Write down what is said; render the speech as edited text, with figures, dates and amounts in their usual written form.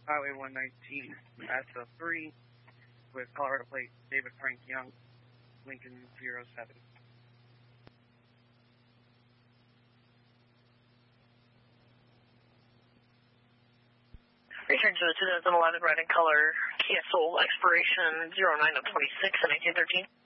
Highway 119 at the 3 with Colorado plate David Frank Young, Lincoln 07. Return to the 2011 red and color Kia Soul, expiration 09 of 26 and 1913.